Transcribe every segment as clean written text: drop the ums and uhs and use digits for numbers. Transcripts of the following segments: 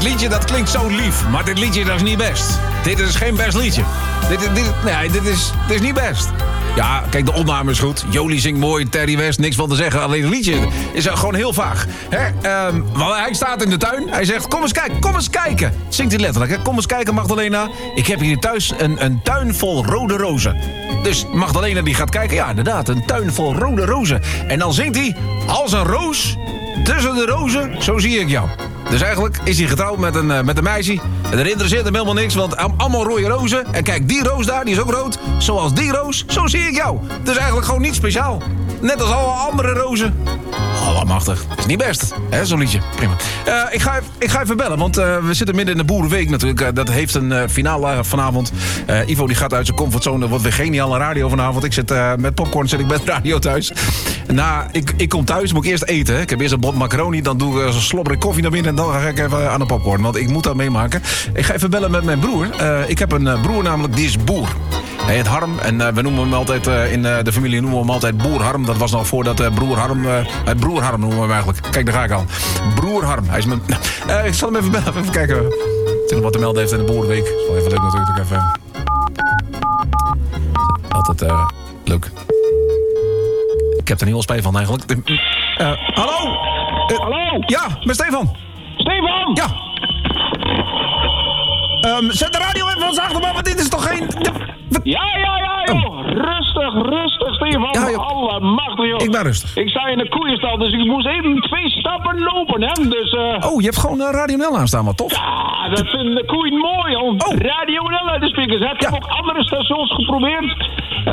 Dat liedje, dat klinkt zo lief. Maar dit liedje, dat is niet best. Dit is geen best liedje. Dit is niet best. Ja, kijk, de opname is goed. Jolie zingt mooi, Terry West, niks van te zeggen. Alleen het liedje is gewoon heel vaag. Want hij staat in de tuin. Hij zegt, kom eens kijken. Zingt hij letterlijk, hè? Kom eens kijken, Magdalena. Ik heb hier thuis een tuin vol rode rozen. Dus Magdalena die gaat kijken. Ja, inderdaad, een tuin vol rode rozen. En dan zingt hij, als een roos tussen de rozen, zo zie ik jou. Dus eigenlijk is hij getrouwd met een meisje. En er interesseert hem helemaal niks, want allemaal rode rozen. En kijk, die roos daar, die is ook rood. Zoals die roos, zo zie ik jou. Dus eigenlijk gewoon niet speciaal. Net als alle andere rozen. Allemachtig. Is niet best, hè, zo'n liedje. Prima. Ik ga even bellen, want we zitten midden in de Boerenweek natuurlijk. Dat heeft een finale vanavond. Ivo die gaat uit zijn comfortzone. Dat wordt weer geniale radio vanavond. Ik zit met popcorn, zit ik met radio thuis. Ik kom thuis, moet ik eerst eten. Hè. Ik heb eerst een bot macaroni, dan doe ik een slobberig koffie naar binnen... en dan ga ik even aan de popcorn, want ik moet dat meemaken. Ik ga even bellen met mijn broer. Ik heb een broer namelijk, die is boer. Hij heet Harm en we noemen hem altijd, in de familie noemen we hem altijd Boer Harm. Dat was nog voordat Broer Harm, Broer Harm noemen we hem eigenlijk. Kijk, daar ga ik al. Broer Harm, hij is mijn... ik zal hem even bellen, even kijken. Wat te melden heeft in de Boerenweek. Dat is wel even leuk natuurlijk. Even. Altijd leuk. Ik heb er niet wel spijt van eigenlijk. Hallo? Hallo? Ja, met Stefan. Stefan? Ja. Zet de radio even van zachter, maar dit is toch geen... Ja, joh. Rustig, Stefan. Ja, joh. Allemachtig, joh. Ik ben rustig. Ik sta in de koeienstal, dus ik moest even 2 stappen lopen, hè. Dus, Oh, je hebt gewoon Radio Nel aanstaan, wat tof. Ja, dat vinden de koeien mooi, joh. Oh. Radio Nel uit de speakers, hè. Ik heb ook andere stations geprobeerd.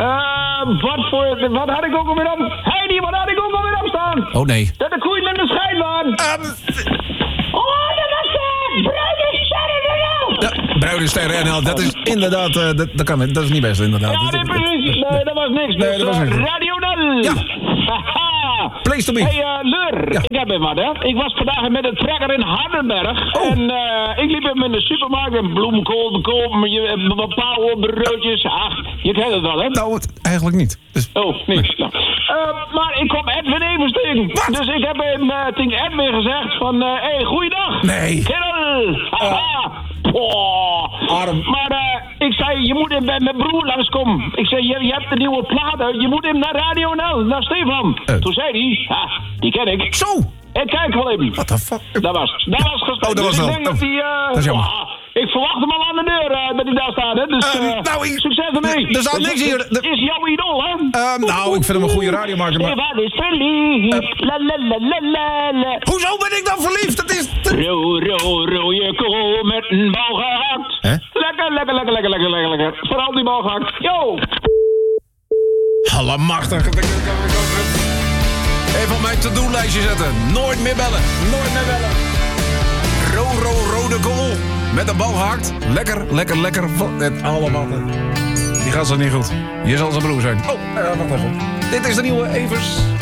Wat had ik ook alweer op? Heidi, wat had ik ook alweer op staan? Oh, nee. Dat de koeien in de schijn waren. Oh, dat was Bruine Sterren NL. Bruine Sterren NL, dat is inderdaad... dat kan niet, dat is niet best, inderdaad. Ja, nee, precies. Nee, dat was niks. Nee, dat was niks. Radio Nel. Ja. Haha. Place to be. Hey, Leur, Ja. ik heb even wat, hè. Ik was vandaag met een trekker in Hardenberg. Oh. En ik liep hem in de supermarkt en bloemkool te kopen, broodjes. Ach, je kent het wel, hè? Nou, eigenlijk niet. Dus... Oh, niks. Nou. Maar ik kom Edwin Evers tegen. Wat? Dus ik heb hem tegen Edwin gezegd van, hey, goeiedag. Nee. Kerel. Haha. Arm. Maar ik zei, je moet hem bij mijn broer langskomen. Ik zei, je hebt de nieuwe plaat uit. Je moet hem naar Radio NL, naar Stefan. Toen zei hij, die ken ik. Zo! Ik kijk wel even. What the fuck? Dat was gespeeld. Oh, dat was dus wel. ik denk dat hij... dat is jammer. Ik verwacht hem al aan de deur dat hij daar staat, hè. Dus succes ermee. Er staat niks hier. Is jouw idool, hè? Nou, ik vind hem een goede radiomaker, maar... Stefan is verliefd. La la la la la la. Hoezo ben ik dan verliefd? Dat is... Rode kool met een bal gehakt. Hè? Lekker. Vooral die bal gehakt. Yo! Allemachtig. Even op mijn to-do-lijstje zetten. Nooit meer bellen. Rode kool. Met een bal gehakt. Lekker. Allemaal. Die gaat zo niet goed. Je zal zijn broer zijn. Oh, wacht even. Dit is de nieuwe Evers.